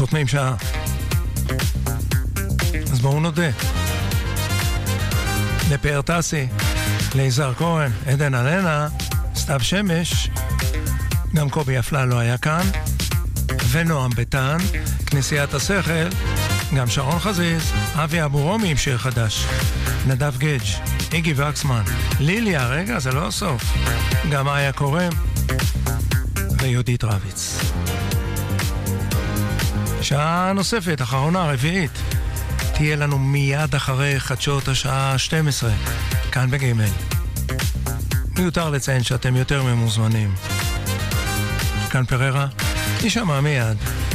חותמים שעה. אז בואו נודה. לפאר טסי, ליזהר כהן, עדן אלנה, סתיו שמש, גם קובי אפלה לא היה כאן, ונועם ביטן, כנסיית השכל, גם שרון חזיז, אבי אבו רומי עם שיר חדש, נדב גדג', איגי וקסמן, ליליה, רגע, זה לא הסוף, גם איה קורם ויהודית רביץ. שעה נוספת, אחרונה, רביעית, תהיה לנו מיד אחרי חדשות השעה 12, כאן בגימל. מיותר לציין שאתם יותר ממוזמנים. כאן פררה, נשמע מיד.